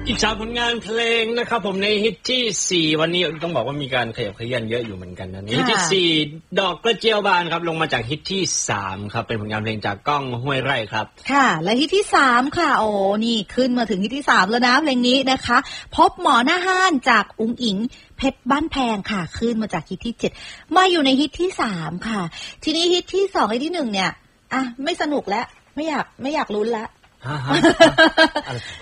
อีก3ผลงานเพลงนะครับผมในฮิตที่4วันนี้ต้องบอกว่ามีการขยับขยื่นเยอะอยู่เหมือนกันนะฮิตที่4ดอกกระเจียวบานครับลงมาจากฮิตที่3ครับเป็นผลงานเพลงจากก้องห้วยไร่ครับค่ะและฮิตที่3ค่ะโอ้นี่ขึ้นมาถึงฮิตที่3แล้วนะเพลงนี้นะคะพบหมอหน้าห้านจากอุ๋งอิงเพชรบ้านแพงค่ะขึ้นมาจากฮิตที่7มาอยู่ในฮิตที่3ค่ะทีนี้ฮิตที่2ฮิตที่1เนี่ยอ่ะไม่สนุกแล้วไม่อยากลุ้นแล้ว